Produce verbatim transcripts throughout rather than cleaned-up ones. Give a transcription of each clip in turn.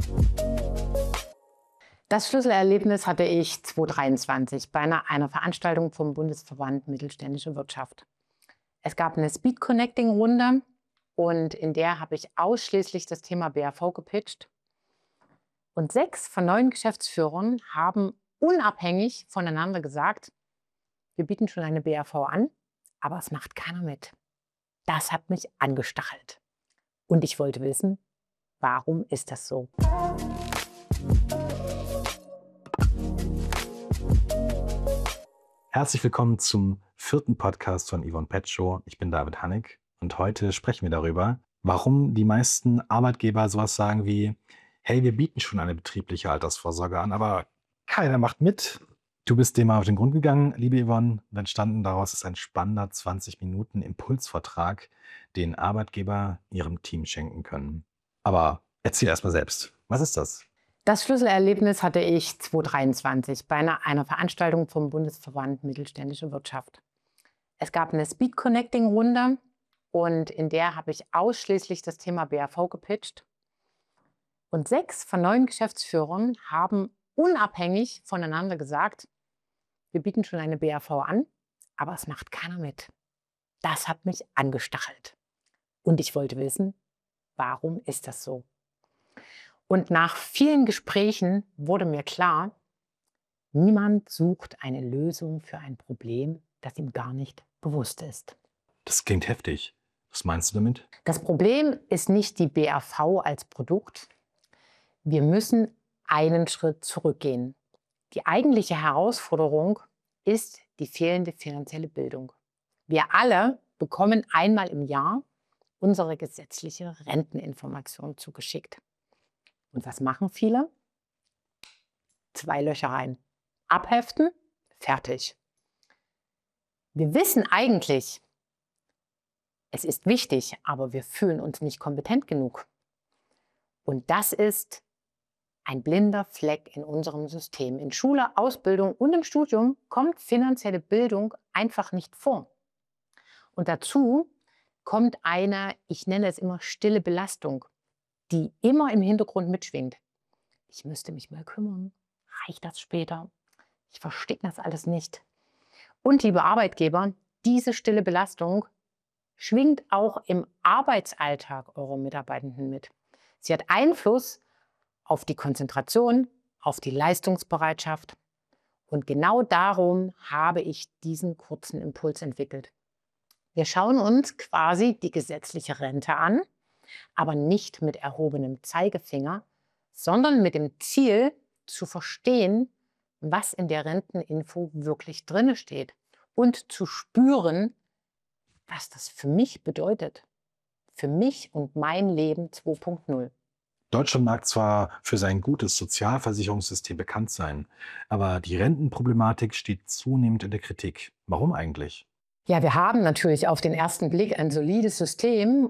Das Schlüsselerlebnis hatte ich zweitausenddreiundzwanzig bei einer, einer Veranstaltung vom Bundesverband Mittelständische Wirtschaft. Es gab eine Speed-Connecting-Runde und in der habe ich ausschließlich das Thema B A V gepitcht. Und sechs von neun Geschäftsführern haben unabhängig voneinander gesagt, wir bieten schon eine B A V an, aber es macht keiner mit. Das hat mich angestachelt. Und ich wollte wissen, warum ist das so? Herzlich willkommen zum vierten Podcast von Yvonne Pett Show. Ich bin David Hannig und heute sprechen wir darüber, warum die meisten Arbeitgeber sowas sagen wie, hey, wir bieten schon eine betriebliche Altersvorsorge an, aber keiner macht mit. Du bist dem mal auf den Grund gegangen, liebe Yvonne, und entstanden daraus ist ein spannender zwanzig Minuten Impulsvortrag, den Arbeitgeber ihrem Team schenken können. Aber erzähl erst mal selbst, was ist das? Das Schlüsselerlebnis hatte ich zweitausenddreiundzwanzig bei einer, einer Veranstaltung vom Bundesverband Mittelständische Wirtschaft. Es gab eine Speed-Connecting-Runde und in der habe ich ausschließlich das Thema B A V gepitcht. Und sechs von neun Geschäftsführern haben unabhängig voneinander gesagt, wir bieten schon eine B A V an, aber es macht keiner mit. Das hat mich angestachelt. Und ich wollte wissen, warum ist das so? Und nach vielen Gesprächen wurde mir klar, niemand sucht eine Lösung für ein Problem, das ihm gar nicht bewusst ist. Das klingt heftig. Was meinst du damit? Das Problem ist nicht die B A V als Produkt. Wir müssen einen Schritt zurückgehen. Die eigentliche Herausforderung ist die fehlende finanzielle Bildung. Wir alle bekommen einmal im Jahr unsere gesetzliche Renteninformation zugeschickt. Und was machen viele? Zwei Löcher rein. Abheften, fertig. Wir wissen eigentlich, es ist wichtig, aber wir fühlen uns nicht kompetent genug. Und das ist ein blinder Fleck in unserem System. In Schule, Ausbildung und im Studium kommt finanzielle Bildung einfach nicht vor. Und dazu kommt eine, ich nenne es immer stille Belastung, die immer im Hintergrund mitschwingt. Ich müsste mich mal kümmern. Reicht das später? Ich verstehe das alles nicht. Und liebe Arbeitgeber, diese stille Belastung schwingt auch im Arbeitsalltag eurer Mitarbeitenden mit. Sie hat Einfluss auf die Konzentration, auf die Leistungsbereitschaft. Und genau darum habe ich diesen kurzen Impuls entwickelt. Wir schauen uns quasi die gesetzliche Rente an, aber nicht mit erhobenem Zeigefinger, sondern mit dem Ziel zu verstehen, was in der Renteninfo wirklich drin steht und zu spüren, was das für mich bedeutet. Für mich und mein Leben zwei Punkt null. Deutschland mag zwar für sein gutes Sozialversicherungssystem bekannt sein, aber die Rentenproblematik steht zunehmend in der Kritik. Warum eigentlich? Ja, wir haben natürlich auf den ersten Blick ein solides System,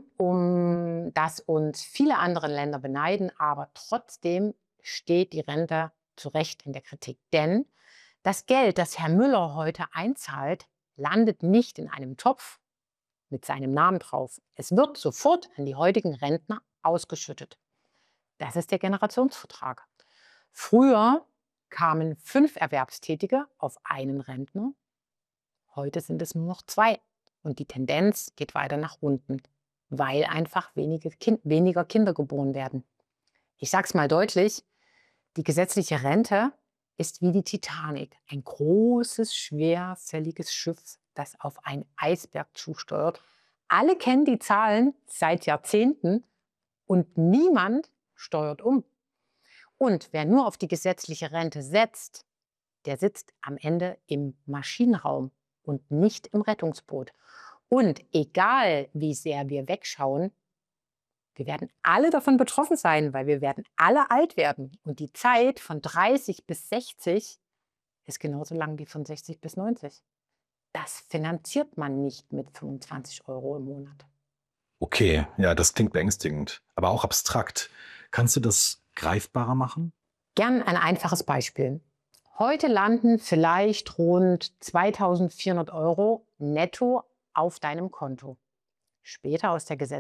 um das uns viele andere Länder beneiden, aber trotzdem steht die Rente zu Recht in der Kritik. Denn das Geld, das Herr Müller heute einzahlt, landet nicht in einem Topf mit seinem Namen drauf. Es wird sofort an die heutigen Rentner ausgeschüttet. Das ist der Generationsvertrag. Früher kamen fünf Erwerbstätige auf einen Rentner. Heute sind es nur noch zwei. Und die Tendenz geht weiter nach unten, weil einfach wenige kind, weniger Kinder geboren werden. Ich sage es mal deutlich, die gesetzliche Rente ist wie die Titanic. Ein großes, schwerfälliges Schiff, das auf einen Eisberg zusteuert. Alle kennen die Zahlen seit Jahrzehnten und niemand steuert um. Und wer nur auf die gesetzliche Rente setzt, der sitzt am Ende im Maschinenraum und nicht im Rettungsboot. Und egal, wie sehr wir wegschauen, wir werden alle davon betroffen sein, weil wir werden alle alt werden. Und die Zeit von dreißig bis sechzig ist genauso lang wie von sechzig bis neunzig. Das finanziert man nicht mit fünfundzwanzig Euro im Monat. Okay, ja, das klingt beängstigend, aber auch abstrakt. Kannst du das greifbarer machen? Gern ein einfaches Beispiel. Heute landen vielleicht rund zweitausendvierhundert Euro netto auf deinem Konto. Später aus der Gesetzgebung